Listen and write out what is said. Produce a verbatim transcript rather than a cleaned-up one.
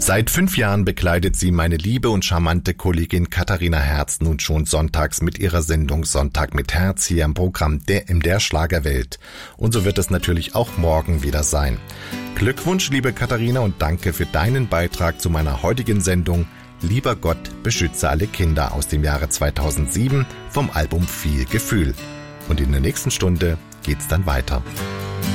Seit fünf Jahren bekleidet sie meine liebe und charmante Kollegin Katharina Herz nun schon sonntags mit ihrer Sendung Sonntag mit Herz hier im Programm der in der Schlagerwelt. Und so wird es natürlich auch morgen wieder sein. Glückwunsch, liebe Katharina, und danke für deinen Beitrag zu meiner heutigen Sendung Lieber Gott, beschütze alle Kinder aus dem Jahre zweitausendsieben vom Album Viel Gefühl. Und in der nächsten Stunde geht's dann weiter.